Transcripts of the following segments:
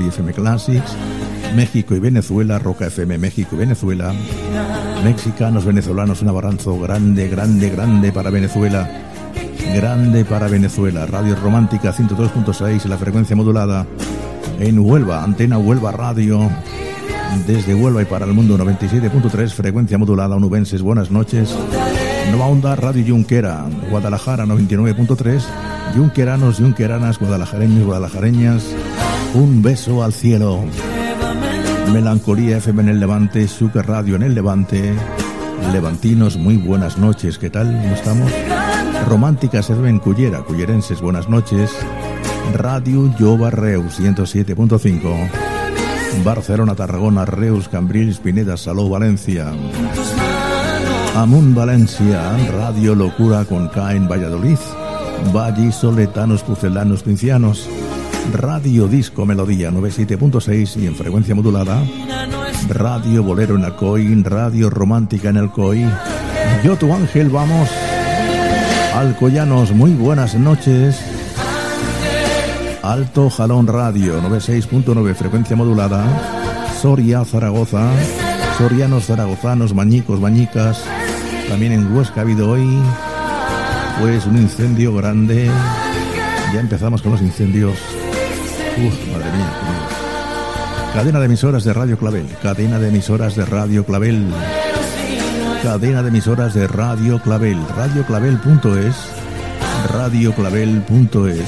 Country FM Classics, México y Venezuela, Roca FM México y Venezuela, mexicanos, venezolanos, un abrazo grande, grande, grande para Venezuela, grande para Venezuela. Radio Romántica 103.6, la frecuencia modulada en Huelva, Antena Huelva Radio, desde Huelva y para el mundo 97.3, frecuencia modulada onubenses, buenas noches. Nova Onda Radio Junquera, Guadalajara 99.3, yunqueranos, yunqueranas, guadalajareños, guadalajareñas, un beso al cielo. Melancolía FM en el Levante, Sucre Radio en el Levante, levantinos, muy buenas noches, ¿qué tal? ¿Cómo estamos? Romántica FM en Cullera, cullerenses, buenas noches. Radio Lloba Reus 107.5, Barcelona, Tarragona, Reus, Cambrils, Pineda, Salou, Valencia, Amunt, Valencia, Radio Locura con K en Valladolid, vallisoletanos, pucelanos, pincianos, Radio Disco Melodía 97.6 y en frecuencia modulada, Radio Bolero en Alcoy, Radio Romántica en Alcoy. Yo, tu ángel, vamos. Alcoyanos, muy buenas noches. Alto Jalón Radio 96.9, frecuencia modulada, Soria, Zaragoza, sorianos, zaragozanos, mañicos, mañicas. También en Huesca ha habido hoy pues un incendio grande. Ya empezamos con los incendios. Madre mía. Cadena de emisoras de Radio Clavel, cadena de emisoras de Radio Clavel, cadena de emisoras de Radio Clavel, radioclavel.es, radioclavel.es.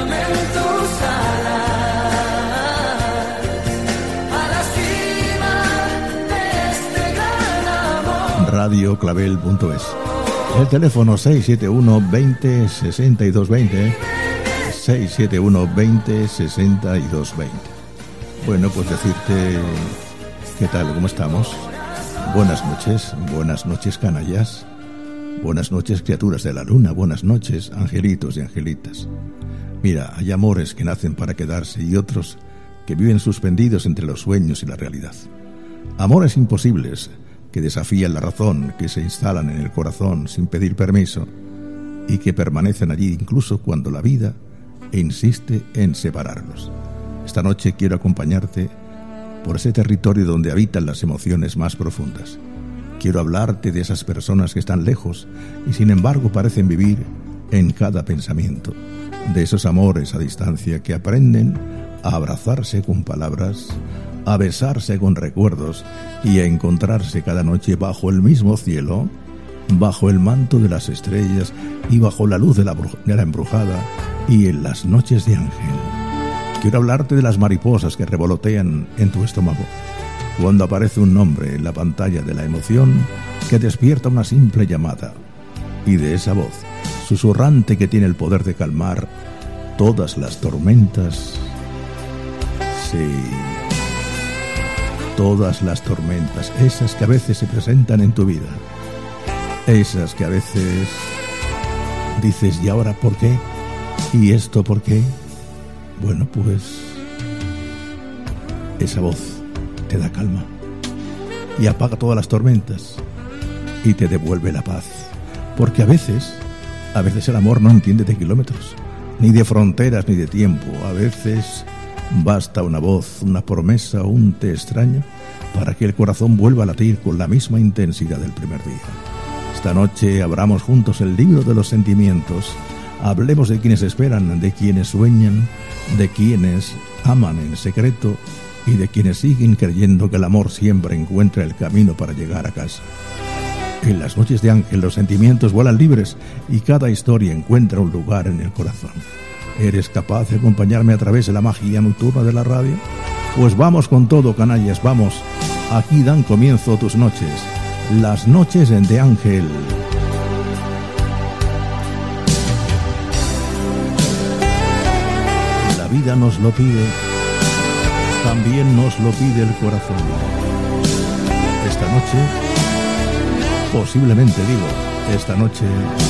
radioclavel.es. El teléfono 671 20 62 20, 671 20 62 20. Bueno, pues decirte qué tal, cómo estamos. Buenas noches canallas, buenas noches criaturas de la luna, buenas noches angelitos y angelitas. Mira, hay amores que nacen para quedarse y otros que viven suspendidos entre los sueños y la realidad. Amores imposibles que desafían la razón, que se instalan en el corazón sin pedir permiso y que permanecen allí incluso cuando la vida insiste en separarlos. Esta noche quiero acompañarte por ese territorio donde habitan las emociones más profundas. Quiero hablarte de esas personas que están lejos y sin embargo parecen vivir en cada pensamiento, de esos amores a distancia que aprenden a abrazarse con palabras, a besarse con recuerdos y a encontrarse cada noche bajo el mismo cielo, bajo el manto de las estrellas y bajo la luz de la embrujada y en las noches de ángel. Quiero hablarte de las mariposas que revolotean en tu estómago cuando aparece un nombre en la pantalla de la emoción que despierta una simple llamada, y de esa voz susurrante que tiene el poder de calmar todas las tormentas. Sí, todas las tormentas, esas que a veces se presentan en tu vida, esas que a veces dices, ¿y ahora por qué? ¿Y esto por qué? Bueno, pues esa voz te da calma y apaga todas las tormentas y te devuelve la paz, porque a veces el amor no entiende de kilómetros, ni de fronteras, ni de tiempo. A veces basta una voz, una promesa o un te extraño para que el corazón vuelva a latir con la misma intensidad del primer día. Esta noche abramos juntos el libro de los sentimientos. Hablemos de quienes esperan, de quienes sueñan, de quienes aman en secreto y de quienes siguen creyendo que el amor siempre encuentra el camino para llegar a casa. En las noches de ángel los sentimientos vuelan libres y cada historia encuentra un lugar en el corazón. ¿Eres capaz de acompañarme a través de la magia nocturna de la radio? Pues vamos con todo, canallas, vamos. Aquí dan comienzo tus noches, las noches de ángel. La vida nos lo pide, también nos lo pide el corazón. Esta noche, posiblemente digo, esta noche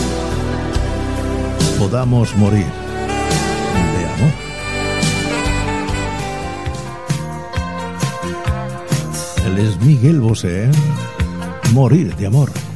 podamos morir de amor. Él es Miguel Bosé, Morir de amor.